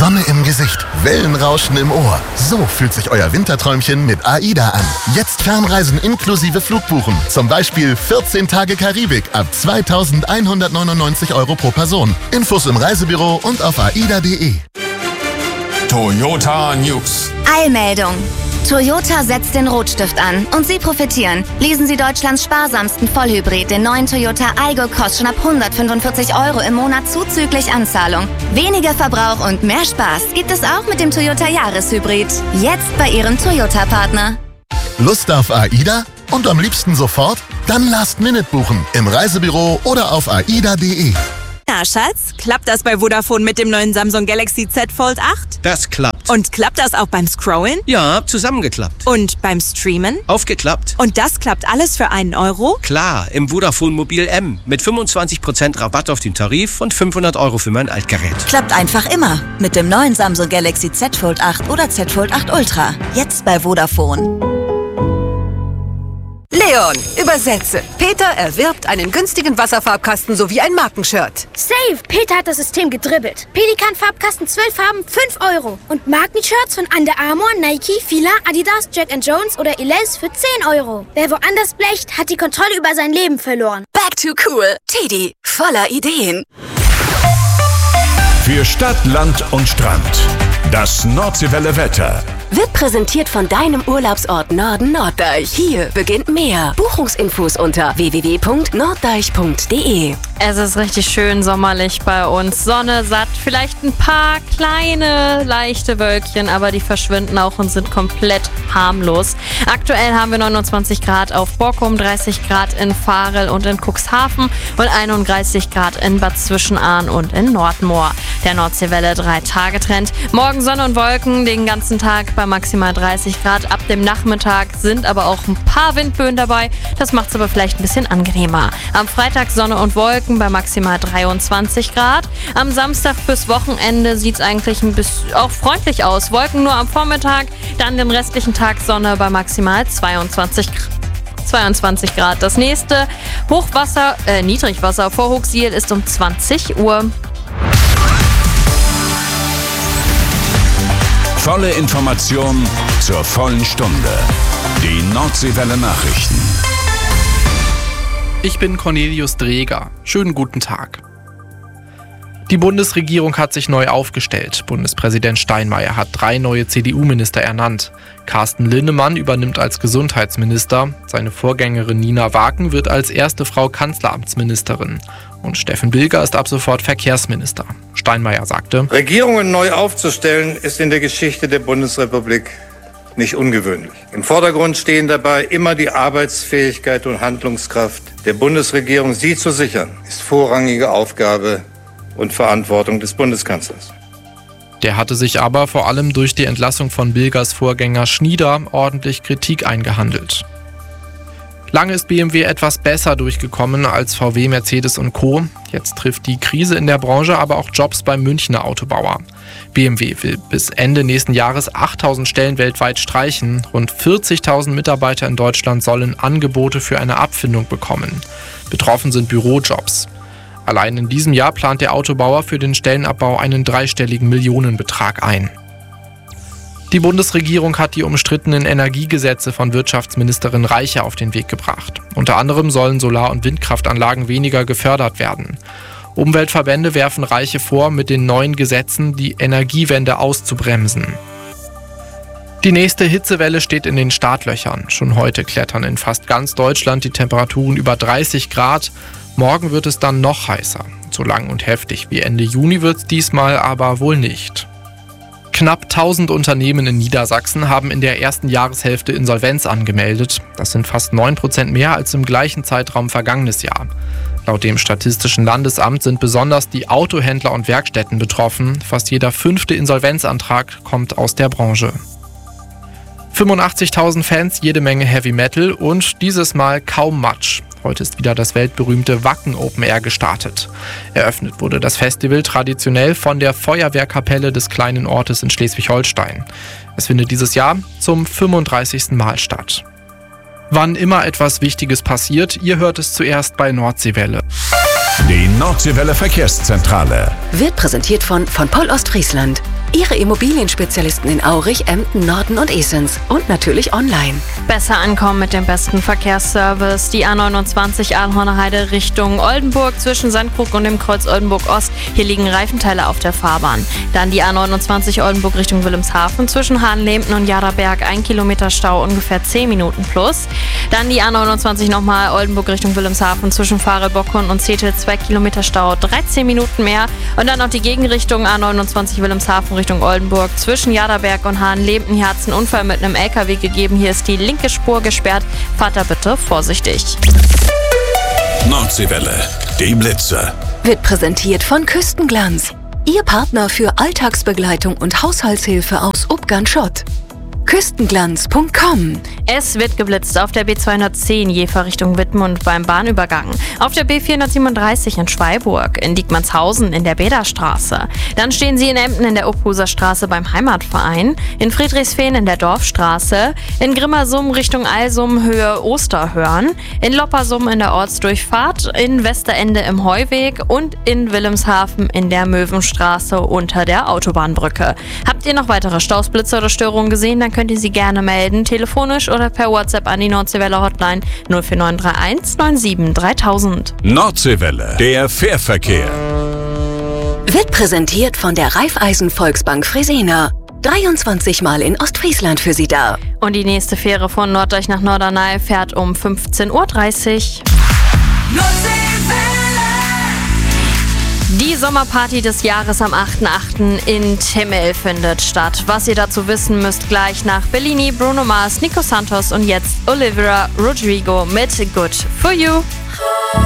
Sonne im Gesicht, Wellenrauschen im Ohr. So fühlt sich euer Winterträumchen mit AIDA an. Jetzt Fernreisen inklusive Flugbuchen. Zum Beispiel 14 Tage Karibik ab 2.199 € pro Person. Infos im Reisebüro und auf aida.de. Toyota News. Eilmeldung. Toyota setzt den Rotstift an und Sie profitieren. Lesen Sie Deutschlands sparsamsten Vollhybrid, den neuen Toyota Aygo, kostet schon ab 145 € im Monat zuzüglich Anzahlung. Weniger Verbrauch und mehr Spaß gibt es auch mit dem Toyota Jahreshybrid. Jetzt bei Ihrem Toyota-Partner. Lust auf AIDA? Und am liebsten sofort? Dann Last Minute buchen im Reisebüro oder auf aida.de. Na, Schatz, klappt das bei Vodafone mit dem neuen Samsung Galaxy Z Fold 8? Das klappt. Und klappt das auch beim Scrollen? Ja, zusammengeklappt. Und beim Streamen? Aufgeklappt. Und das klappt alles für 1 €? Klar, im Vodafone Mobil M mit 25% Rabatt auf den Tarif und 500 € für mein Altgerät. Klappt einfach immer mit dem neuen Samsung Galaxy Z Fold 8 oder Z Fold 8 Ultra. Jetzt bei Vodafone. Leon, übersetze. Peter erwirbt einen günstigen Wasserfarbkasten sowie ein Markenshirt. Safe! Peter hat das System gedribbelt. Pelikan-Farbkasten 12 Farben, 5 €. Und Markenshirts von Under Armour, Nike, Fila, Adidas, Jack & Jones oder Elize für 10 €. Wer woanders blecht, hat die Kontrolle über sein Leben verloren. Back to cool. Teddy, voller Ideen. Für Stadt, Land und Strand. Das Nordseewelle Wetter. Wird präsentiert von deinem Urlaubsort Norden Norddeich. Hier beginnt mehr. Buchungsinfos unter www.norddeich.de. Es ist richtig schön sommerlich bei uns. Sonne, satt, vielleicht ein paar kleine, leichte Wölkchen, aber die verschwinden auch und sind komplett harmlos. Aktuell haben wir 29 Grad auf Borkum, 30 Grad in Varel und in Cuxhaven und 31 Grad in Bad Zwischenahn und in Nordmoor. Der Nordseewelle 3-Tage-Trend. Morgen Sonne und Wolken den ganzen Tag bei maximal 30 Grad. Ab dem Nachmittag sind aber auch ein paar Windböen dabei. Das macht es aber vielleicht ein bisschen angenehmer. Am Freitag Sonne und Wolken bei maximal 23 Grad. Am Samstag fürs Wochenende sieht es eigentlich ein bisschen auch freundlich aus. Wolken nur am Vormittag, dann den restlichen Tag Sonne bei maximal 22 Grad. Das nächste Niedrigwasser vor Hooksiel ist um 20 Uhr. Volle Information zur vollen Stunde. Die Nordseewelle Nachrichten. Ich bin Cornelius Dreger. Schönen guten Tag. Die Bundesregierung hat sich neu aufgestellt. Bundespräsident Steinmeier hat 3 neue CDU-Minister ernannt. Carsten Linnemann übernimmt als Gesundheitsminister. Seine Vorgängerin Nina Waken wird als erste Frau Kanzleramtsministerin. Und Steffen Bilger ist ab sofort Verkehrsminister. Steinmeier sagte: Regierungen neu aufzustellen, ist in der Geschichte der Bundesrepublik nicht ungewöhnlich. Im Vordergrund stehen dabei immer die Arbeitsfähigkeit und Handlungskraft der Bundesregierung. Sie zu sichern, ist vorrangige Aufgabe und Verantwortung des Bundeskanzlers. Der hatte sich aber vor allem durch die Entlassung von Bilgers Vorgänger Schnieder ordentlich Kritik eingehandelt. Lange ist BMW etwas besser durchgekommen als VW, Mercedes und Co. Jetzt trifft die Krise in der Branche aber auch Jobs beim Münchner Autobauer. BMW will bis Ende nächsten Jahres 8.000 Stellen weltweit streichen. Rund 40.000 Mitarbeiter in Deutschland sollen Angebote für eine Abfindung bekommen. Betroffen sind Bürojobs. Allein in diesem Jahr plant der Autobauer für den Stellenabbau einen 3-stelligen Millionenbetrag ein. Die Bundesregierung hat die umstrittenen Energiegesetze von Wirtschaftsministerin Reiche auf den Weg gebracht. Unter anderem sollen Solar- und Windkraftanlagen weniger gefördert werden. Umweltverbände werfen Reiche vor, mit den neuen Gesetzen die Energiewende auszubremsen. Die nächste Hitzewelle steht in den Startlöchern. Schon heute klettern in fast ganz Deutschland die Temperaturen über 30 Grad. Morgen wird es dann noch heißer. So lang und heftig wie Ende Juni wird es diesmal aber wohl nicht. Knapp 1000 Unternehmen in Niedersachsen haben in der ersten Jahreshälfte Insolvenz angemeldet. Das sind fast 9% mehr als im gleichen Zeitraum vergangenes Jahr. Laut dem Statistischen Landesamt sind besonders die Autohändler und Werkstätten betroffen. Fast jeder 5. Insolvenzantrag kommt aus der Branche. 85.000 Fans, jede Menge Heavy Metal und dieses Mal kaum Matsch. Heute ist wieder das weltberühmte Wacken Open Air gestartet. Eröffnet wurde das Festival traditionell von der Feuerwehrkapelle des kleinen Ortes in Schleswig-Holstein. Es findet dieses Jahr zum 35. Mal statt. Wann immer etwas Wichtiges passiert, ihr hört es zuerst bei Nordseewelle. Die Nordseewelle Verkehrszentrale Wird präsentiert von Poll Ostfriesland. Ihre Immobilienspezialisten in Aurich, Emden, Norden und Esens. Und natürlich online. Besser ankommen mit dem besten Verkehrsservice. Die A29 Aalhorner Heide Richtung Oldenburg zwischen Sandkrug und dem Kreuz Oldenburg-Ost. Hier liegen Reifenteile auf der Fahrbahn. Dann die A29 Oldenburg Richtung Wilhelmshaven zwischen Hahnlehmten und Jaraberg. 1 Kilometer Stau, ungefähr 10 Minuten plus. Dann die A29 nochmal Oldenburg Richtung Wilhelmshaven zwischen Farel-Bockhorn und Zetel. 2 Kilometer Stau, 13 Minuten mehr. Und dann noch die Gegenrichtung A29 Wilhelmshaven Richtung Oldenburg zwischen Jaraberg und Hahnlehmten. Hier hat es einen Unfall mit einem LKW gegeben. Hier ist die linke Spur gesperrt. Fahrt da bitte vorsichtig. Nordseewelle, die Blitzer. Wird präsentiert von Küstenglanz. Ihr Partner für Alltagsbegleitung und Haushaltshilfe aus Ubgern-Schott. Küstenglanz.com. Es wird geblitzt auf der B210 Jever Richtung Wittmund beim Bahnübergang, auf der B437 in Schweiburg, in Diekmannshausen in der Bäderstraße. Dann stehen Sie in Emden in der Uphuser Straße beim Heimatverein, in Friedrichsfehn in der Dorfstraße, in Grimmersum Richtung Alsum Höhe Osterhörn, in Loppersum in der Ortsdurchfahrt, in Westerende im Heuweg und in Wilhelmshaven in der Möwenstraße unter der Autobahnbrücke. Habt ihr noch weitere Staus, Blitze oder Störungen gesehen, dann könnt ihr sie gerne melden, telefonisch oder per WhatsApp an die Nordseewelle Hotline 04931 97 3000. Nordseewelle, der Fährverkehr. Wird präsentiert von der Raiffeisen Volksbank Fresenius. 23 Mal in Ostfriesland für Sie da. Und die nächste Fähre von Norddeich nach Norderney fährt um 15:30 Uhr. Die Sommerparty des Jahres am 8.8. in Timmel findet statt. Was ihr dazu wissen müsst, gleich nach Bellini, Bruno Mars, Nico Santos und jetzt Olivera Rodrigo mit Good For You.